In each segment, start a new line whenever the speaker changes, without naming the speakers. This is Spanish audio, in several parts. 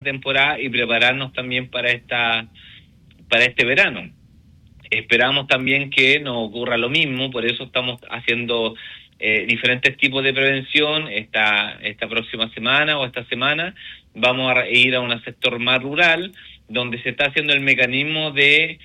temporada y prepararnos también para este verano. Esperamos también que no ocurra lo mismo, por eso estamos haciendo diferentes tipos de prevención. Esta próxima semana o esta semana vamos a ir a un sector más rural, donde se está haciendo el mecanismo de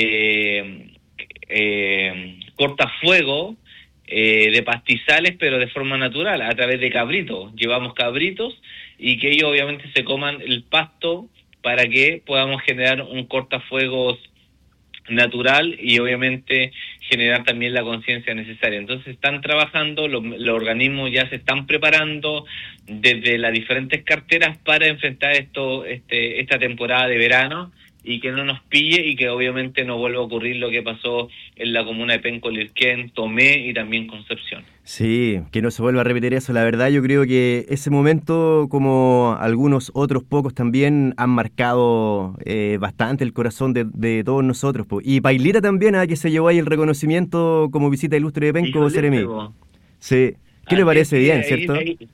cortafuego de pastizales, pero de forma natural, a través de cabritos. Llevamos cabritos y que ellos obviamente se coman el pasto para que podamos generar un cortafuegos natural y obviamente generar también la conciencia necesaria. Entonces están trabajando, los organismos ya se están preparando desde las diferentes carteras para enfrentar esta temporada de verano y que no nos pille y que obviamente no vuelva a ocurrir lo que pasó en la comuna de Penco, Lirquén, Tomé y también Concepción.
Sí, que no se vuelva a repetir eso. La verdad, yo creo que ese momento, como algunos otros pocos también, han marcado bastante el corazón de todos nosotros. Y Pailita también, que se llevó ahí el reconocimiento como visita ilustre de Penco, Seremi. Sí, ¿qué le parece? Bien, ¿cierto?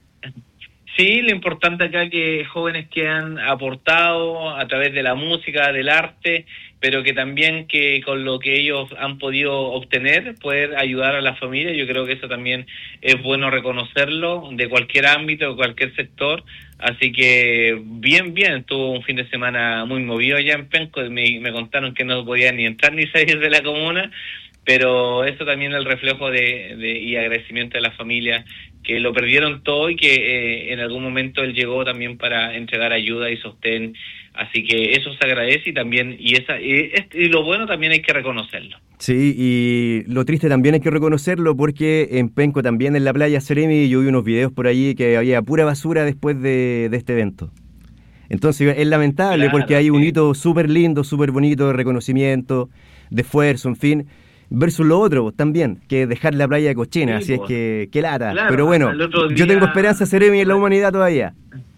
Sí, lo importante acá es que jóvenes que han aportado a través de la música, del arte, pero que también que con lo que ellos han podido obtener, poder ayudar a la familia. Yo creo que eso también es bueno reconocerlo, de cualquier ámbito, de cualquier sector. Así que bien, estuvo un fin de semana muy movido allá en Penco. Me contaron que no podían ni entrar ni salir de la comuna, pero eso también es el reflejo y agradecimiento de la familia, que lo perdieron todo y que en algún momento él llegó también para entregar ayuda y sostén. Así que eso se agradece y también y lo bueno también hay que reconocerlo.
Sí, y lo triste también hay que reconocerlo, porque en Penco también, en la playa Seremi, yo vi unos videos por allí que había pura basura después de este evento. Entonces es lamentable, claro, porque hay un hito súper lindo, súper bonito de reconocimiento, de esfuerzo, en fin, versus lo otro también, que dejar la playa cochina, sí, así es que lata. Claro, pero bueno, yo tengo esperanza, Seremi, en la humanidad todavía.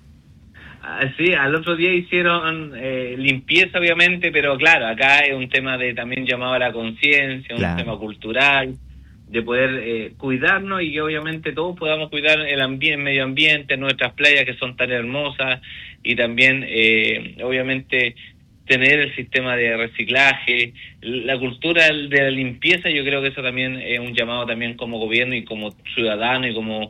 Sí, al otro día hicieron limpieza, obviamente, pero claro, acá es un tema de también llamado a la conciencia, un tema cultural, de poder cuidarnos y que obviamente todos podamos cuidar el medio ambiente, nuestras playas que son tan hermosas, y también obviamente tener el sistema de reciclaje, la cultura de la limpieza. Yo creo que eso también es un llamado también como gobierno y como ciudadano y como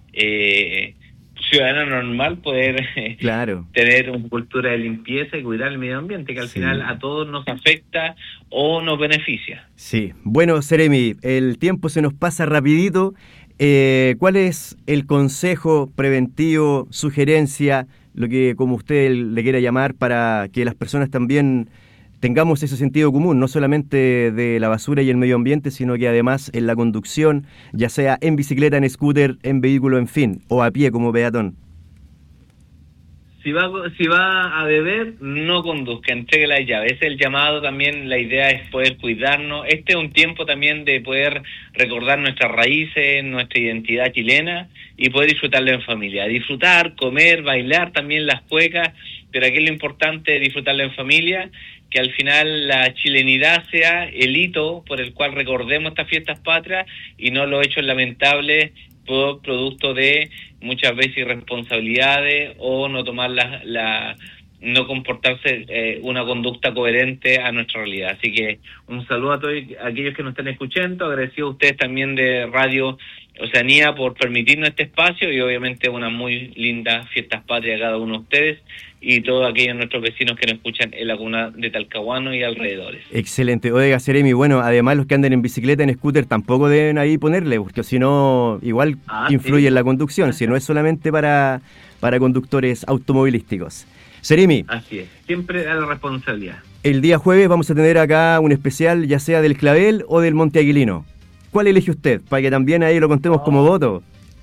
ciudadano normal, poder tener una cultura de limpieza y cuidar el medio ambiente, que al final a todos nos afecta o nos beneficia.
Sí, bueno, Seremi, el tiempo se nos pasa rapidito. ¿Cuál es el consejo preventivo, sugerencia, lo que como usted le quiera llamar, para que las personas también tengamos ese sentido común, no solamente de la basura y el medio ambiente, sino que además en la conducción, ya sea en bicicleta, en scooter, en vehículo, en fin, o a pie como peatón?
Si va a beber, no conduzca, entregue la llave. Ese es el llamado también. La idea es poder cuidarnos. Este es un tiempo también de poder recordar nuestras raíces, nuestra identidad chilena, y poder disfrutarlo en familia. Disfrutar, comer, bailar también las cuecas, pero aquí es lo importante, disfrutarlo en familia, que al final la chilenidad sea el hito por el cual recordemos estas fiestas patrias y no los hechos lamentables por producto de muchas veces irresponsabilidades o no tomar no comportarse una conducta coherente a nuestra realidad. Así que un saludo a todos aquellos que nos están escuchando, agradecido a ustedes también de Radio Oceanía por permitirnos este espacio, y obviamente una muy linda fiestas patrias a cada uno de ustedes y todos aquellos nuestros vecinos que nos escuchan en la comuna de Talcahuano y alrededores.
Excelente. Oiga, Seremi, bueno, además los que anden en bicicleta, en scooter, tampoco deben ahí ponerle, porque si no, igual influye en la conducción, si no es solamente para conductores automovilísticos. Seremi.
Así es, siempre a la responsabilidad.
El día jueves vamos a tener acá un especial, ya sea del Clavel o del Monte Aguilino. ¿Cuál elige usted? Para que también ahí lo contemos como voto.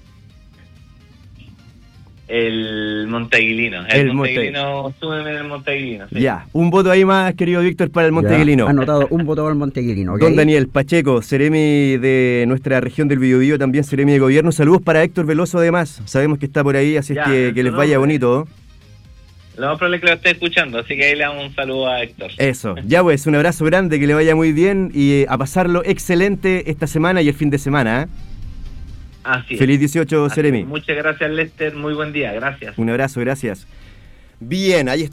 El Monteaguilino. El Monteaguilino, súbeme el Monteaguilino. Sí.
Ya, un voto ahí más, querido Víctor, para el Monteaguilino.
Anotado, un voto para el Monteaguilino.
¿Okay? Don Daniel Pacheco, Seremi de nuestra región del Biobío, también Seremi de Gobierno. Saludos para Héctor Veloso, además. Sabemos que está por ahí, así es que les vaya bonito.
Lo más probable es que lo esté escuchando, así que ahí le damos un saludo a Héctor.
Eso, ya pues, un abrazo grande, que le vaya muy bien y a pasarlo excelente esta semana y el fin de semana.
Así es.
Feliz 18, Seremi.
Muchas gracias, Lester, muy buen día, gracias.
Un abrazo, gracias. Bien, ahí está.